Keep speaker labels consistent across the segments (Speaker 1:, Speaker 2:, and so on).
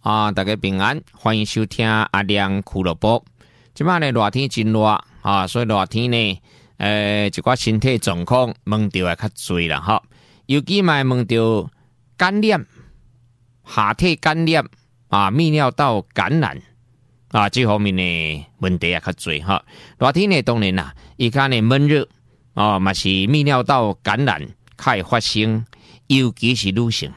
Speaker 1: 大家平安，欢迎收听阿亮俱乐部。即摆呢热天真热所以热天呢，一寡身体状况问到会较侪啦哈。尤其嘛问到感染、下体感染泌尿道感染这方面呢问题也较侪哈。热天呢当然啦，伊看呢闷热嘛是泌尿道感染较会发生，尤其是女性。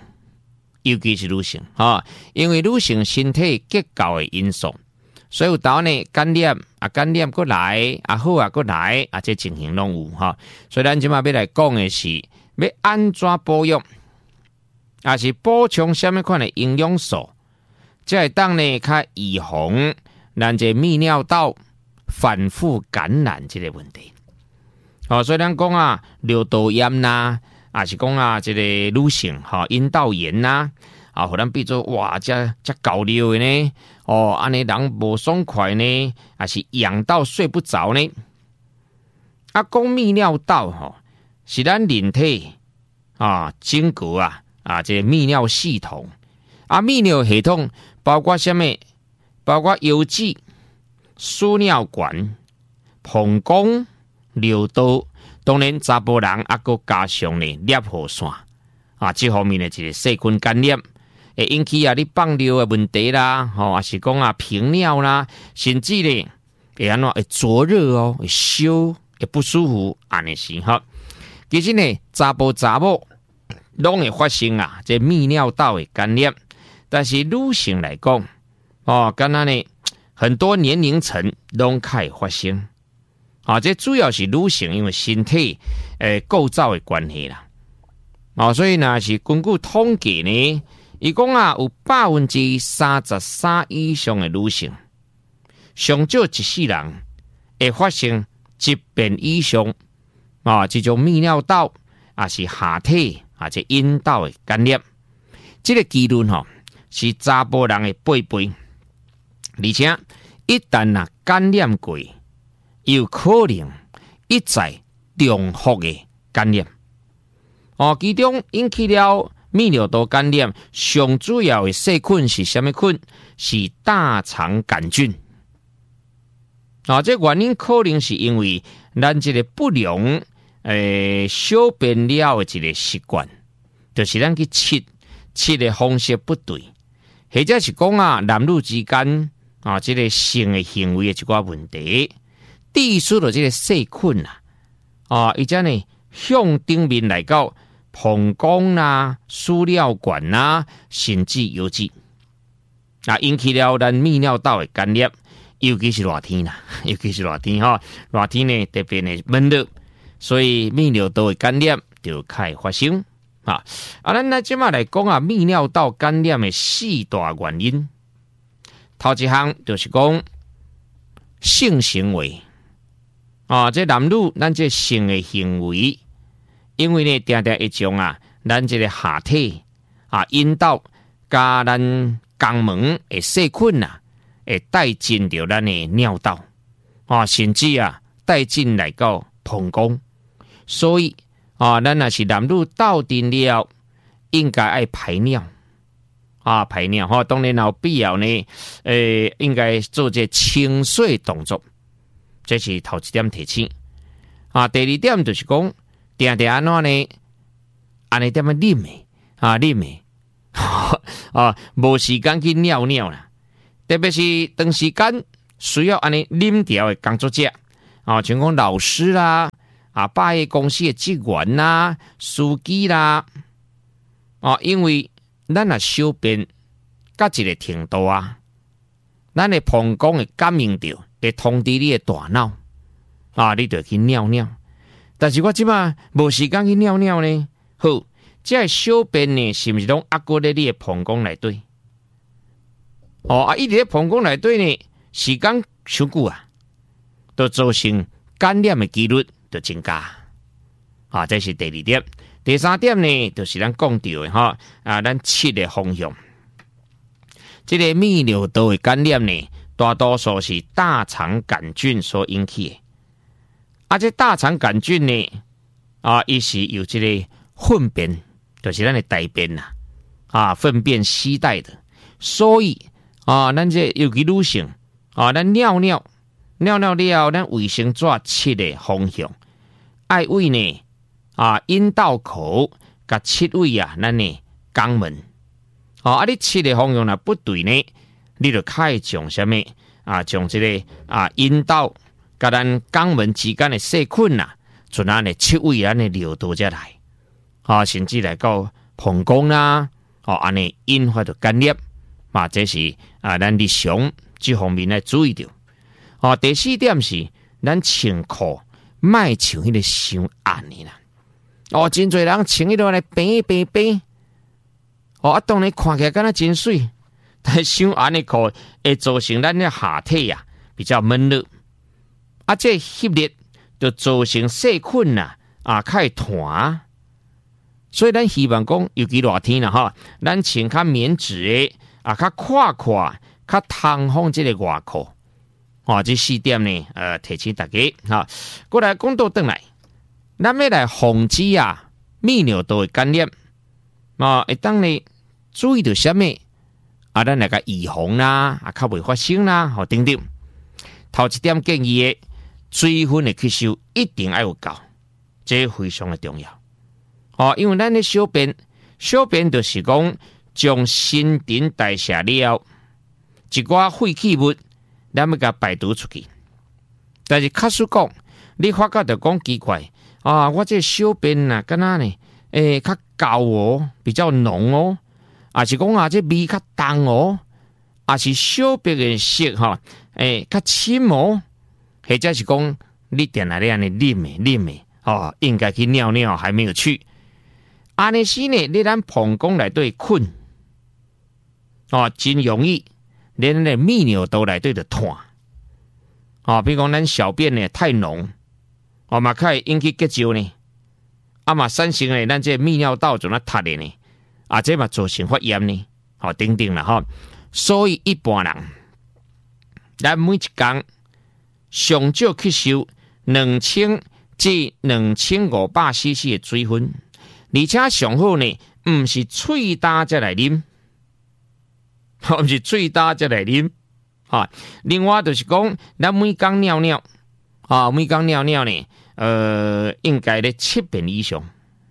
Speaker 1: 因为女性身体结构的因素，所以有时候呢感染过来好过来这情形拢有哈。所以咱今嘛要来讲的是要安怎保养，是补充什么款的营养素，才会当呢较预防咱这泌尿道反复感染这个问题。所以咱讲尿道炎啦。是讲这个女性阴道炎呐互咱比作哇这搞尿的呢安尼人无爽快呢，还是痒到睡不着呢？讲泌尿道是咱人体整个这个泌尿系统泌尿系统包括什么？包括腰子、输尿管、膀胱、尿道。当然，查甫人还加上呢尿壶腺这方面的一个细菌感染，会引起你放尿的问题啦，还是讲频尿啦，甚至呢会安怎会灼热会烧会不舒服安尼是哈。其实呢，查甫查某拢会发生这泌尿道的感染，但是女性来讲敢若呢很多年龄层拢较会发生。这主要是女性因为身体构造的关系啦。所以呢是根据统计呢，伊讲有33%以上的女性，上少一世人会发生一遍以上这种泌尿道是下体这阴道的感染。这个几率是查甫人的8倍，而且一旦感染过，有可能一再重复的感染其中引起了泌尿道感染上主要的细菌是什么菌？是大肠杆菌这原因可能是因为咱这个不良小便了的一个习惯，就是咱去切的方式不对，或者是讲男女之间这个性的行为的一寡问题。地输的这个细菌伊则呢向顶面来到膀胱啦、输尿管啦，甚至腰子引起了咱泌尿道的感染，尤其是热天热天呢特别呢闷热，所以泌尿道的感染就较会发生咱即马来讲泌尿道感染的4大原因。头一项就是讲性行为。这男女咱这性的行为，因为呢常常会将咱这个下体阴道加咱肛门的细菌会带进到咱的尿道甚至带进来到膀胱，所以咱若是男女斗阵了，应该爱排尿排尿当然有必要呢应该做这清水动作。这是头一点提醒第二点就是讲，定定安怎呢？安尼点样啉的无时间去尿尿啦，特别是长时间需要安尼啉掉的工作者像讲老师啦百货公司的职员啦、司机啦因为咱小便到一个程度咱的膀胱会感应到。会通知你的大脑你就去尿尿。但是我即马无时间去尿尿呢，好，这小便呢是不是拢压过在你的膀胱内底？一直在膀胱内底呢，时间伤久就造成感染的几率就增加这是第二点。第三点呢，就是咱讲到的咱7个方向。这个泌尿道的感染呢，大多数是大肠杆菌所引起的。这大肠杆菌呢，伊是有这个粪便，就是咱的大便粪便携带的， 所以咱这尤其女性咱尿了，咱卫生纸切的方向，爱为呢阴道口甲切位咱的肛门。你切的方向若不对呢，你就可以将什么将这个阴道甲咱肛门之间的细菌从咱的切位咱的尿道才来，甚至来到膀胱啦，安尼引发到感染，这是咱日常这方面来注意到。第四点是咱穿裤莫穿迄个伤暗的啦。真侪人穿迄落来平。当然看起来敢若真水，但伤暗的裤会造成咱的下体比较闷热，这吸热就造成细菌较弹。所以咱希望讲，尤其热天咱穿较棉质的较宽、较通风这个外裤。这4点呢，提醒大家过来讲到转来，咱要来防止泌尿道的感染，会当呢注意到什么咱来个预防啦，较未发生啦，等等。头一点建议的水分的吸收一定要有够，这非常的重要。因为咱的小便就是讲将新陈代谢了，一寡废弃物咱要甲排除出去。但是假使讲，你发觉到讲奇怪我这小便敢若呢较厚比较浓是讲这味较重是小便的色较深或者是讲你定来安尼啉的应该去尿尿还没有去。安尼时呢，你咱膀胱内底困真容易连咧泌尿道内底就弹比如讲咱小便呢太浓嘛可以引起结石呢嘛产生呢咱这泌尿道就那塌的呢这嘛造成发炎呢等等啦所以一般人咱每一天上少吸收2000至2500cc 的水分，而且上好呢不是喙焦才来啉，不是喙焦才来啉另外就是讲咱每天尿尿呢应该咧7遍以上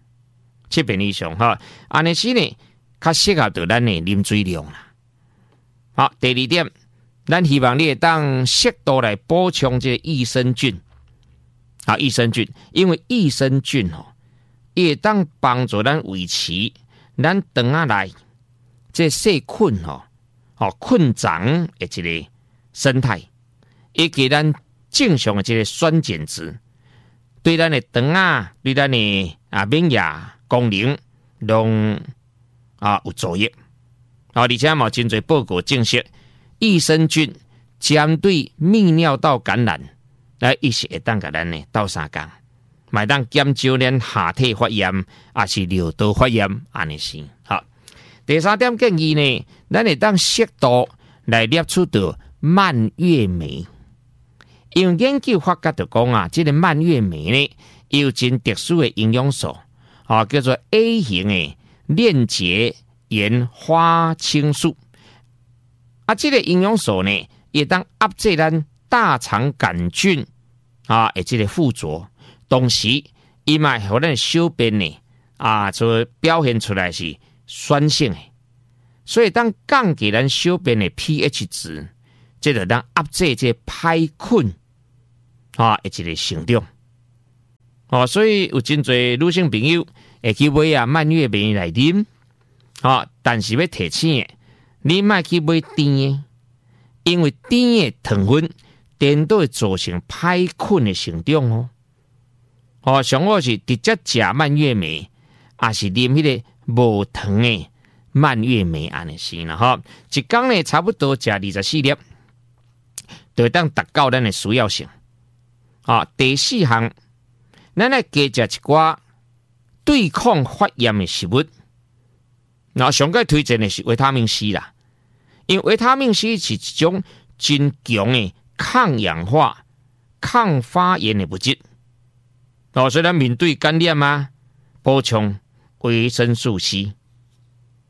Speaker 1: 安尼时呢较适合到咱的啉水量啦。第二点，咱希望你会当适度来补充这益生菌益生菌，因为益生菌也当帮助咱维持咱肠仔内这细菌困脏的这个生态，以及咱正常的这个酸碱值，对咱的肠仔、对咱的免疫功能拢有作用而且嘛真侪报告证实，益生菌针对泌尿道感染一时会当甲咱呢斗相共，买当减少咱下体发炎是尿道发炎安尼是第三点建议呢，咱会当适度来摄取到蔓越莓，因为研究发觉到讲这个蔓越莓呢有真特殊的营养素叫做 A 型的链结盐花青素这个营养素呢也当压制咱大肠杆菌的这个附着，同时伊嘛互咱小便呢就表现出来是酸性的，所以当降低咱小便的 pH 值，这就当压制这歹菌的这个成长所以有真侪女性朋友会去买蔓越莓来啉但是要提醒的，你莫去买甜的，因为甜的糖分颠倒会造成歹菌的成长上好是直接食蔓越莓，还是啉迄个无糖的蔓越莓安尼是啦一天呢差不多食24粒，就会当达到咱的需要性第四项，咱来加食一寡对抗发炎的食物。上个推荐的是维他命 C 啦，因为维他命 C 是一种真强的抗氧化、抗发炎的物质所以咱面对感染补充维生素 C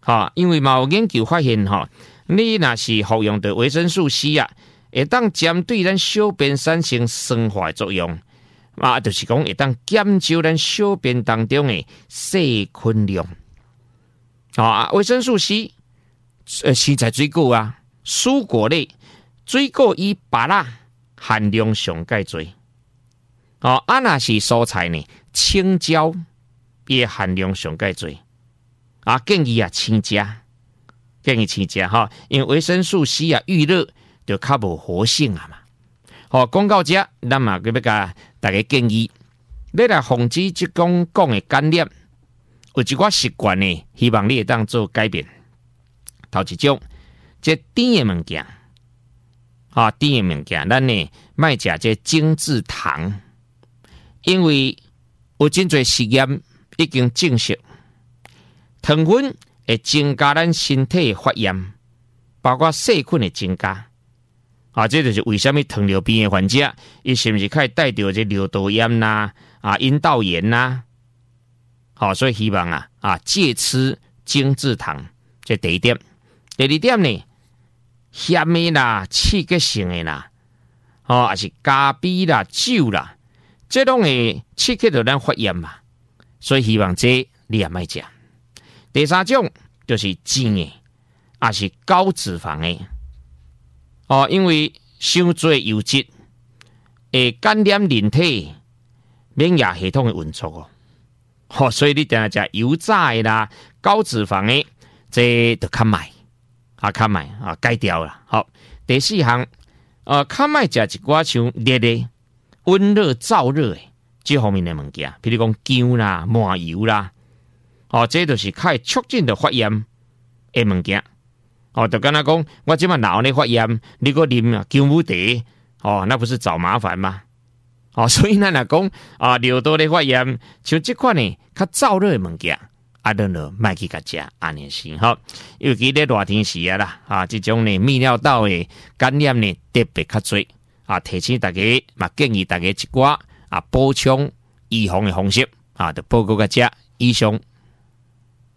Speaker 1: 因为嘛有研究发现你若是服用的维生素 C 啊，会当针对咱小便产生酸化作用，就是讲会当减少咱小便当中的细菌量。维生素 C 是在水果啊、蔬果类，水果以芭乐含量上介多。若是蔬菜呢，青椒也含量上介多。建议青食，因为维生素 C 遇热就较无活性嘛。讲到这，咱嘛要甲大家建议，你来防止即讲的感染，有一寡习惯呢，希望你会当做改变。头一种，这甜的物件，咱呢莫食这精制糖，因为有真侪实验已经证实。糖分会增加咱身体的发炎，包括细菌的增加。这就是为什么糖尿病的患者，伊是不是可以带到这尿道炎啦、阴道炎啦？所以希望戒吃精制糖，这第一点。第二点呢，咸的啦、刺激性的啦，还是咖啡啦、酒啦，这拢会刺激到咱发炎嘛。所以希望这你也莫食。第三种就是甜的，也是高脂肪的。因为伤多油脂会感染人体免疫系统的运作所以你定下食油炸的啦、高脂肪的，这就较慢改掉啦。第四项，较慢食一寡像热的、温热、燥热的这方面的物件，比如讲姜啦、麻油啦。这就是可以促进的发炎的物件。就跟他讲，我即摆脑内发炎，你个啉姜母茶，那不是找麻烦吗？所以咱若讲尿道的发炎，像这款呢较燥热的物件，咱就莫去甲食，安尼是尤其咧热天时啦，这种呢泌尿道的感染呢特别较多提醒大家，建议大家一寡补充预防的方式就报告甲这以上。